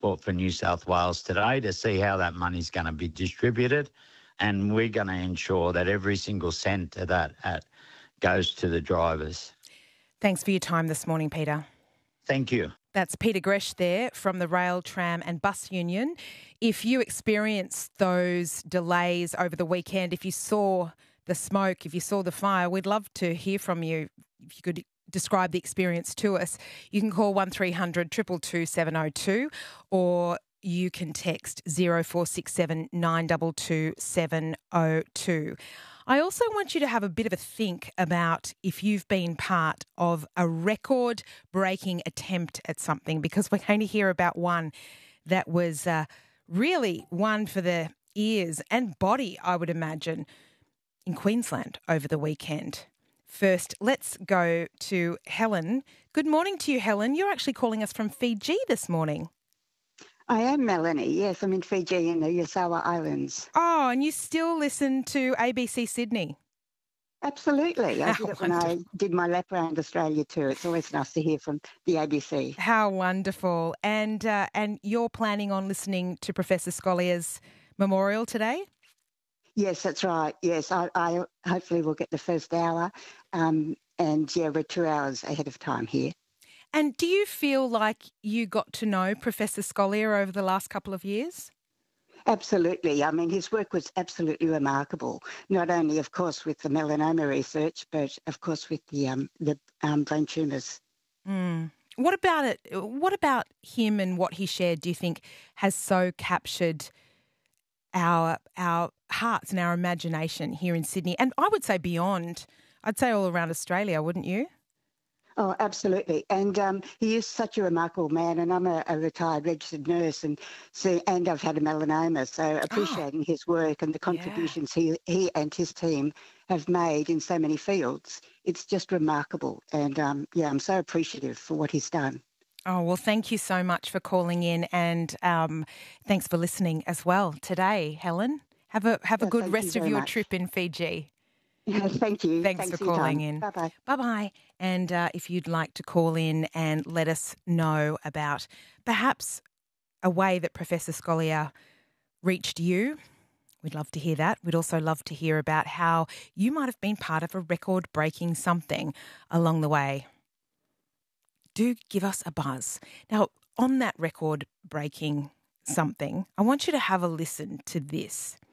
Transport for New South Wales today to see how that money's going to be distributed, and we're going to ensure that every single cent of that goes to the drivers. Thanks for your time this morning, Peter. Thank you. That's Peter Gresh there from the Rail, Tram and Bus Union. If you experienced those delays over the weekend, if you saw the smoke, if you saw the fire, we'd love to hear from you. If you could describe the experience to us, you can call 1300 222 702 or you can text 0467 922 702. I also want you to have a bit of a think about if you've been part of a record-breaking attempt at something, because we're going to hear about one that was really one for the ears and body, I would imagine, in Queensland over the weekend. First, let's go to Helen. Good morning to you, Helen. You're actually calling us from Fiji this morning. I am Melanie. Yes, I'm in Fiji in the Yasawa Islands. Oh, and you still listen to ABC Sydney? Absolutely. I did it when I did my lap around Australia too. It's always nice to hear from the ABC. How wonderful. And you're planning on listening to Professor Scollier's memorial today? Yes, that's right. Yes, I hopefully will get the first hour. And yeah, we're 2 hours ahead of time here. And do you feel like you got to know Professor Scollier over the last couple of years? Absolutely. I mean, his work was absolutely remarkable, not only, of course, with the melanoma research, but, of course, with the brain tumours. Mm. What about it? What about him and what he shared do you think has so captured our hearts and our imagination here in Sydney? And I would say beyond. I'd say all around Australia, wouldn't you? Oh, absolutely. And he is such a remarkable man. And I'm a retired registered nurse and I've had a melanoma. So appreciating his work and the contributions he and his team have made in so many fields, it's just remarkable. And I'm so appreciative for what he's done. Oh, well, thank you so much for calling in and thanks for listening as well today, Helen. Have a good rest of your trip in Fiji. Thank you. Thanks for calling in. Bye-bye. Bye-bye. And if you'd like to call in and let us know about perhaps a way that Professor Scollier reached you, we'd love to hear that. We'd also love to hear about how you might have been part of a record-breaking something along the way. Do give us a buzz. Now, on that record-breaking something, I want you to have a listen to this.